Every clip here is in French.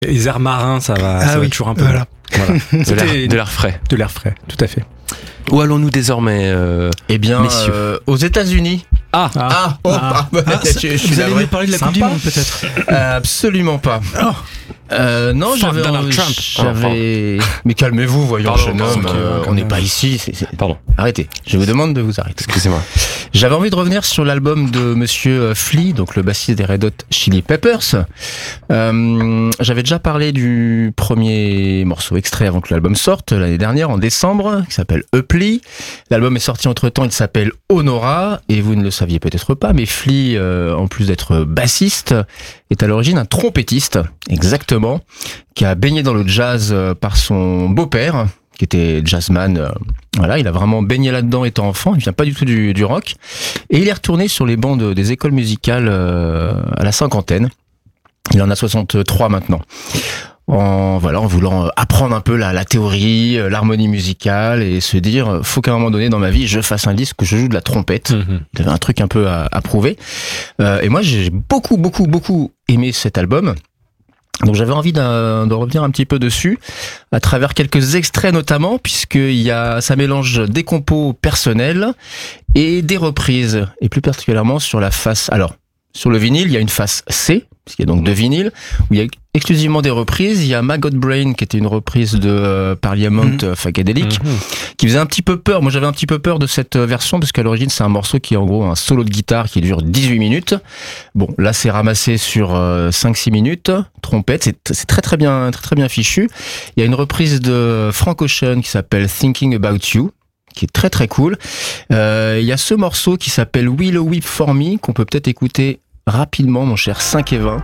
Les airs marins, ça va toujours un peu. Voilà. De l'air frais. De l'air frais, tout à fait. Où allons-nous désormais, Eh bien, messieurs aux États-Unis. Je suis Vous allez navré. nous parler de la Coupe du Monde, peut-être? Absolument pas. Non, j'avais. Donald Trump. Mais calmez-vous, voyons, Pardon, jeune homme. On n'est pas ici. Pardon. Arrêtez. Je vous demande de vous arrêter. Excusez-moi. J'avais envie de revenir sur l'album de Monsieur Flea, donc le bassiste des Red Hot Chili Peppers. J'avais déjà parlé du premier morceau extrait avant que l'album sorte l'année dernière, en décembre, qui s'appelle Upply. L'album est sorti entre-temps, il s'appelle Honora, et vous ne le saviez peut-être pas, mais Flea, en plus d'être bassiste, est à l'origine un trompettiste, exactement, qui a baigné dans le jazz par son beau-père, qui était jazzman. Voilà, il a vraiment baigné là-dedans étant enfant. Il vient pas du tout du rock. Et il est retourné sur les bancs des écoles musicales à la cinquantaine. Il en a 63 maintenant. En voulant apprendre un peu la théorie, l'harmonie musicale et se dire, faut qu'à un moment donné dans ma vie, je fasse un disque où je joue de la trompette. Il avait un truc un peu à prouver. Et moi, j'ai beaucoup aimé cet album. Donc j'avais envie de revenir un petit peu dessus, à travers quelques extraits notamment, ça mélange des compos personnels et des reprises, et plus particulièrement sur la face. Alors, sur le vinyle, il y a une face C, parce qu'il y a donc 2 vinyles, où il y a exclusivement des reprises. Il y a My God Brain, qui était une reprise de Parliament Funkadelic, qui faisait un petit peu peur. Moi, j'avais un petit peu peur de cette version, parce qu'à l'origine, c'est un morceau qui est en gros un solo de guitare qui dure 18 minutes. Bon, là, c'est ramassé sur 5-6 minutes. Trompette, c'est très bien fichu. Il y a une reprise de Frank Ocean qui s'appelle Thinking About You, qui est très cool. Il y a ce morceau qui s'appelle Willow Weep For Me, qu'on peut peut-être écouter rapidement, mon cher 5 et 20,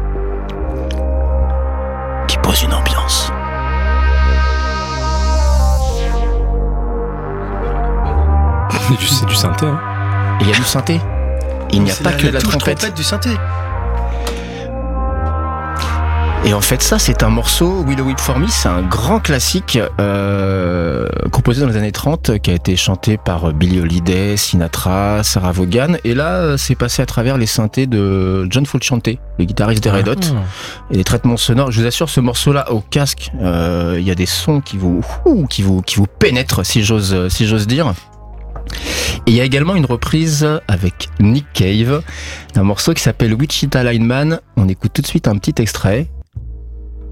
qui pose une ambiance. C'est du synthé, hein. Et il y a du synthé. Il n'y a pas que de la trompette du synthé. Et en fait, ça, c'est un morceau, Willow Weep For Me, c'est un grand classique composé dans les années 30, qui a été chanté par Billie Holiday, Sinatra, Sarah Vaughan. Et là, c'est passé à travers les synthés de John Frusciante, le guitariste des Red Hot. Et les traitements sonores, je vous assure, ce morceau-là, au casque, il y a des sons qui vous pénètrent, si j'ose dire. Et il y a également une reprise avec Nick Cave d'un morceau qui s'appelle Wichita Lineman. On écoute tout de suite un petit extrait.